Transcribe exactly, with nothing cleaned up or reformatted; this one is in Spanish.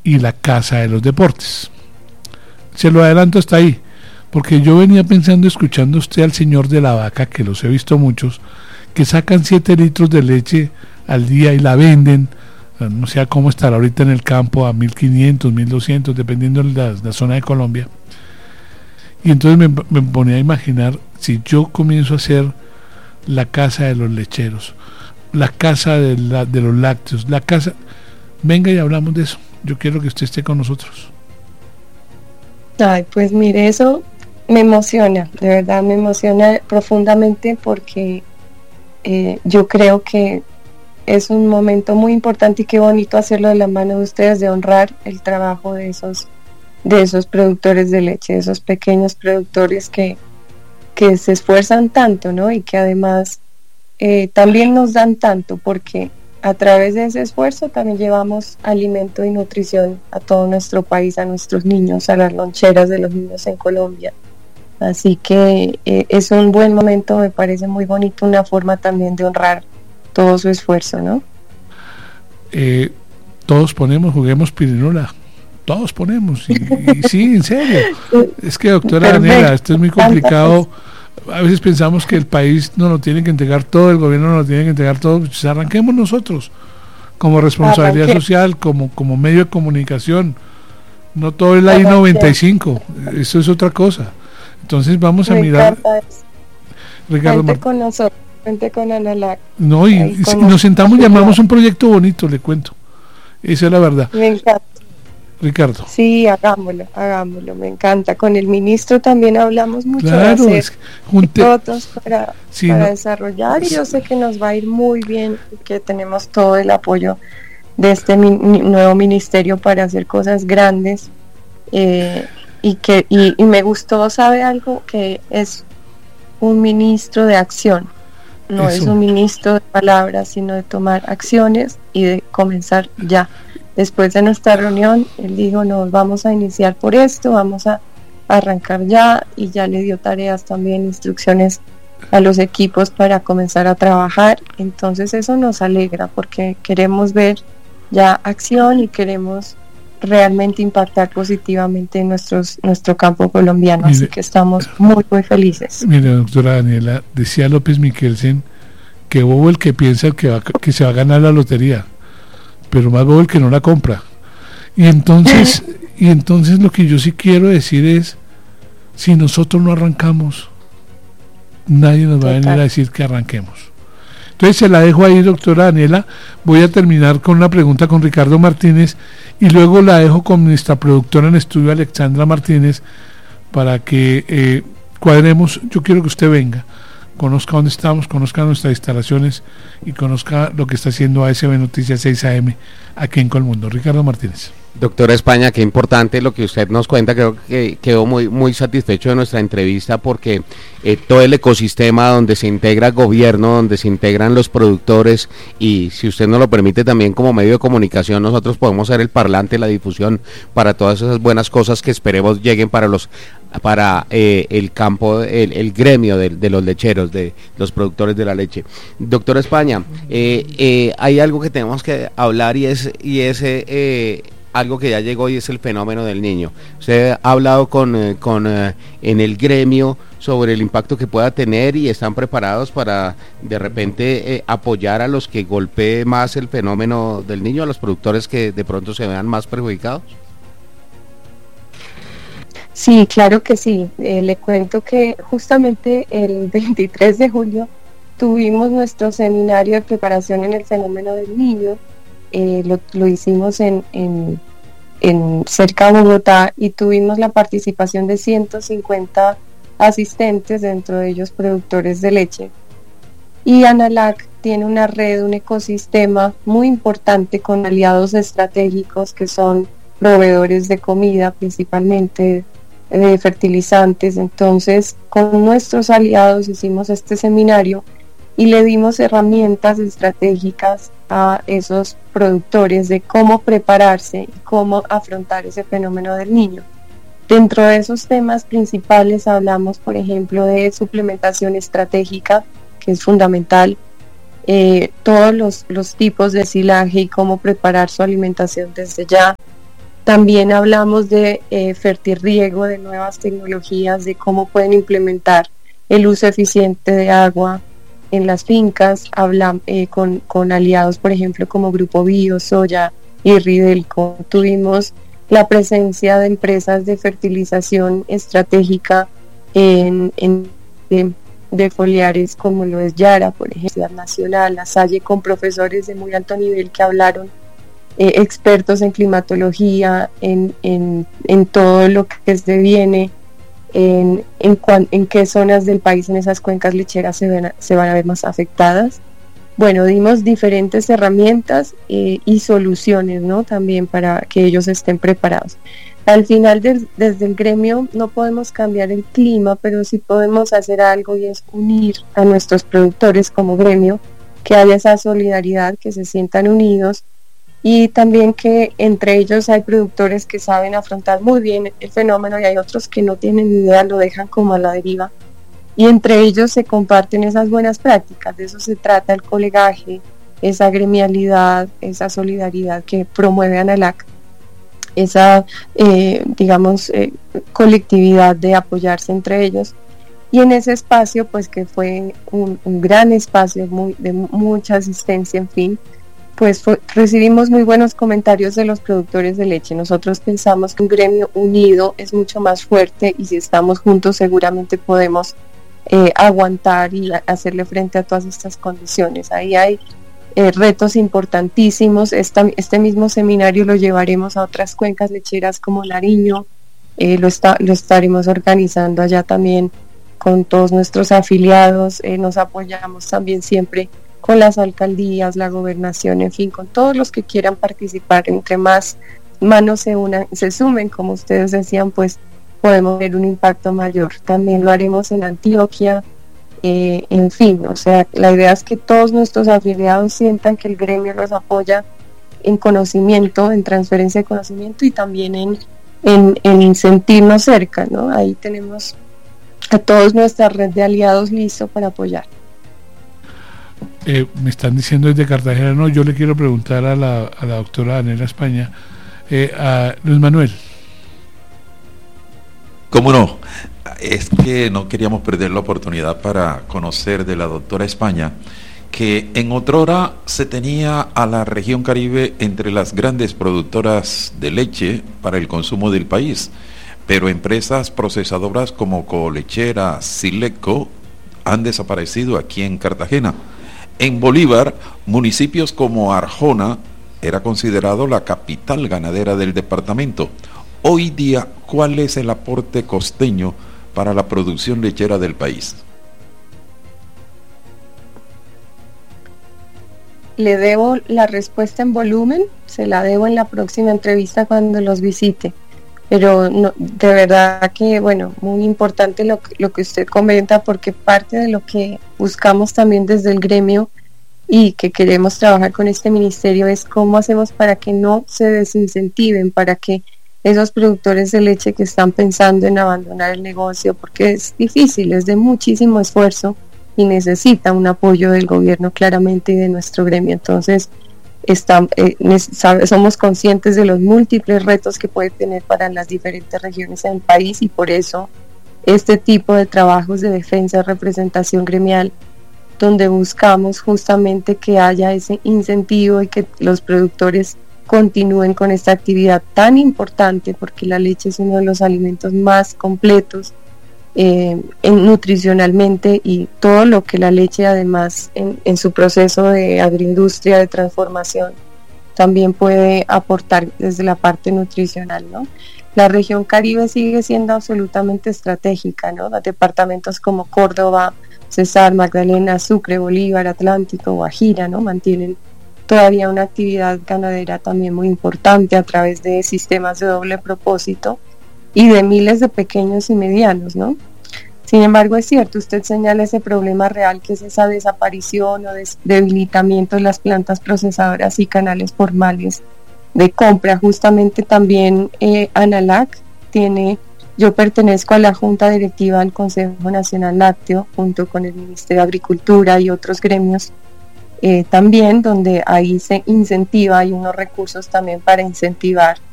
y la Casa de los Deportes. Se lo adelanto hasta ahí, porque yo venía pensando, escuchando a usted al señor de la vaca, que los he visto muchos, que sacan siete litros de leche al día y la venden, no sé cómo estará ahorita en el campo, a mil quinientos, mil doscientos, dependiendo de la, la zona de Colombia. Y entonces me, me ponía a imaginar, si yo comienzo a hacer la casa de los lecheros, la casa de, la, de los lácteos, la casa, venga y hablamos de eso. Yo quiero que usted esté con nosotros. Ay, pues mire, eso me emociona, de verdad me emociona profundamente, porque eh, yo creo que es un momento muy importante y qué bonito hacerlo de la mano de ustedes, de honrar el trabajo de esos de esos productores de leche, de esos pequeños productores que, que se esfuerzan tanto, ¿no? Y que además eh, también nos dan tanto, porque a través de ese esfuerzo también llevamos alimento y nutrición a todo nuestro país, a nuestros niños, a las loncheras de los niños en Colombia. Así que eh, es un buen momento, me parece muy bonito, una forma también de honrar todo su esfuerzo, ¿no? Eh, todos ponemos, juguemos pirinola, todos ponemos, y, y sí, en serio, es que doctora Daniela, esto es muy complicado. A veces pensamos que el país no lo tiene que entregar todo, el gobierno no lo tiene que entregar todo, pues arranquemos nosotros, como responsabilidad Arranque. social, como, como medio de comunicación. No todo es la I noventa y cinco, eso es otra cosa. Entonces vamos a Me mirar. Ricardo Mart- con nosotros. Con Analac. No, y, y si nos sentamos, llamamos un proyecto bonito, le cuento. Esa es la verdad. Me encanta. Ricardo. Sí, hagámoslo, hagámoslo, me encanta. Con el ministro también hablamos mucho claro, de hacer es que junte... pilotos para, sí, para no... desarrollar, y yo sé que nos va a ir muy bien, que tenemos todo el apoyo de este mi, nuevo ministerio para hacer cosas grandes, eh, y que y, y me gustó, ¿sabe algo? Que es un ministro de acción. No Eso. es un ministro de palabras, sino de tomar acciones y de comenzar ya. Después de nuestra reunión, él dijo, nos vamos a iniciar por esto, vamos a arrancar ya, y ya le dio tareas también, instrucciones a los equipos para comenzar a trabajar. Entonces eso nos alegra, porque queremos ver ya acción y queremos realmente impactar positivamente en nuestros, nuestro campo colombiano. Mire, así que estamos muy muy felices. Mire, doctora Daniela, decía López Miquelsen que bobo el que piensa que, va, que se va a ganar la lotería, pero más bobo el que no la compra. Y entonces y entonces lo que yo sí quiero decir es, si nosotros no arrancamos, nadie nos va a venir a decir que arranquemos. Entonces se la dejo ahí, doctora Daniela. Voy a terminar con una pregunta con Ricardo Martínez y luego la dejo con nuestra productora en estudio, Alexandra Martínez, para que eh, cuadremos. Yo quiero que usted venga, conozca dónde estamos, conozca nuestras instalaciones y conozca lo que está haciendo A S B Noticias seis A M aquí en Colmundo. Ricardo Martínez. Doctora España, qué importante lo que usted nos cuenta. Creo que quedó muy muy satisfecho de nuestra entrevista, porque eh, todo el ecosistema donde se integra el gobierno, donde se integran los productores, y si usted nos lo permite también como medio de comunicación, nosotros podemos ser el parlante, la difusión para todas esas buenas cosas que esperemos lleguen para los para eh, el campo, el, el gremio de, de los lecheros, de los productores de la leche. Doctora España, eh, eh, hay algo que tenemos que hablar, y es y ese eh, algo que ya llegó, y es el fenómeno del niño. Usted ha hablado con, eh, con eh, en el gremio sobre el impacto que pueda tener, y están preparados para de repente eh, apoyar a los que golpee más el fenómeno del niño, a los productores que de pronto se vean más perjudicados. Sí, claro que sí. Eh, le cuento que justamente el veintitrés de julio tuvimos nuestro seminario de preparación en el fenómeno del niño. Eh, lo, lo hicimos en, en, en cerca de Bogotá, y tuvimos la participación de ciento cincuenta asistentes, dentro de ellos productores de leche. Y Analac tiene una red, un ecosistema muy importante con aliados estratégicos que son proveedores de comida, principalmente de fertilizantes. Entonces, con nuestros aliados hicimos este seminario y le dimos herramientas estratégicas a esos productores de cómo prepararse y cómo afrontar ese fenómeno del niño. Dentro de esos temas principales hablamos, por ejemplo, de suplementación estratégica, que es fundamental, eh, todos los, los tipos de silaje y cómo preparar su alimentación desde ya, También hablamos de eh, fertirriego, de nuevas tecnologías, de cómo pueden implementar el uso eficiente de agua en las fincas. Habla eh, con, con aliados, por ejemplo, como Grupo Bio, Soya y Ridelco. Tuvimos la presencia de empresas de fertilización estratégica en, en de, de foliares como lo es Yara, por ejemplo, Nacional, La Salle, con profesores de muy alto nivel que hablaron, eh, expertos en climatología, en, en, en todo lo que se viene, en, en, cuan, en qué zonas del país en esas cuencas lecheras se, ven, se van a ver más afectadas. Bueno, dimos diferentes herramientas eh, y soluciones, ¿no? También para que ellos estén preparados. Al final, del, desde el gremio no podemos cambiar el clima, pero sí podemos hacer algo, y es unir a nuestros productores como gremio, que haya esa solidaridad, que se sientan unidos, y también que entre ellos hay productores que saben afrontar muy bien el fenómeno y hay otros que no tienen ni idea, lo dejan como a la deriva. Y entre ellos se comparten esas buenas prácticas. De eso se trata el colegaje, esa gremialidad, esa solidaridad que promueve ANALAC, esa, eh, digamos, eh, colectividad de apoyarse entre ellos. Y en ese espacio, pues que fue un, un gran espacio muy, de mucha asistencia, en fin, pues fue, recibimos muy buenos comentarios de los productores de leche. Nosotros pensamos que un gremio unido es mucho más fuerte, y si estamos juntos seguramente podemos Eh, aguantar y a, hacerle frente a todas estas condiciones. Ahí hay eh, retos importantísimos. Esta, este mismo seminario lo llevaremos a otras cuencas lecheras como Nariño, eh, lo, está, lo estaremos organizando allá también con todos nuestros afiliados. Eh, nos apoyamos también siempre con las alcaldías, la gobernación, en fin, con todos los que quieran participar. Entre más manos se unan, se sumen, como ustedes decían, pues podemos ver un impacto mayor. También lo haremos en Antioquia, eh, en fin, o sea, la idea es que todos nuestros afiliados sientan que el gremio los apoya en conocimiento, en transferencia de conocimiento, y también en, en, en sentirnos cerca, ¿no? Ahí tenemos a todos nuestra red de aliados listo para apoyar. Eh, me están diciendo desde Cartagena, no, yo le quiero preguntar a la, a la doctora Daniela España, eh, a Luis Manuel. ¿Cómo no? Es que no queríamos perder la oportunidad para conocer de la doctora España que en otrora se tenía a la región Caribe entre las grandes productoras de leche para el consumo del país, pero empresas procesadoras como Colechera, Sileco han desaparecido aquí en Cartagena. En Bolívar, municipios como Arjona era considerado la capital ganadera del departamento. Hoy día, ¿cuál es el aporte costeño para la producción lechera del país? Le debo la respuesta en volumen, se la debo en la próxima entrevista cuando los visite. Pero no, de verdad que, bueno, muy importante lo, lo que usted comenta, porque parte de lo que buscamos también desde el gremio y que queremos trabajar con este ministerio es cómo hacemos para que no se desincentiven, para que esos productores de leche que están pensando en abandonar el negocio, porque es difícil, es de muchísimo esfuerzo y necesita un apoyo del gobierno claramente y de nuestro gremio. Entonces está, eh, somos conscientes de los múltiples retos que puede tener para las diferentes regiones del país, y por eso este tipo de trabajos de defensa y representación gremial, donde buscamos justamente que haya ese incentivo y que los productores continúen con esta actividad tan importante, porque la leche es uno de los alimentos más completos eh, en, nutricionalmente, y todo lo que la leche además en, en su proceso de agroindustria, de transformación, también puede aportar desde la parte nutricional, ¿no? La región Caribe sigue siendo absolutamente estratégica, ¿no? Los departamentos como Córdoba, Cesar, Magdalena, Sucre, Bolívar, Atlántico, Guajira, ¿no? Mantienen todavía una actividad ganadera también muy importante a través de sistemas de doble propósito y de miles de pequeños y medianos, ¿no? Sin embargo, es cierto, usted señala ese problema real que es esa desaparición o des- debilitamiento de las plantas procesadoras y canales formales de compra. Justamente también eh, ANALAC tiene, yo pertenezco a la Junta Directiva del Consejo Nacional Lácteo junto con el Ministerio de Agricultura y otros gremios, Eh, también donde ahí se incentiva, hay unos recursos también para incentivar